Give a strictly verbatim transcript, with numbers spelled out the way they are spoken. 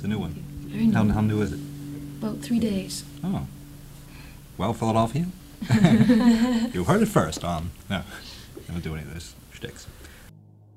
the new one? Very How, new. how new is it? About three days. Oh. Well, Philadelphia, you heard it first on... No, I don't do any of those shticks.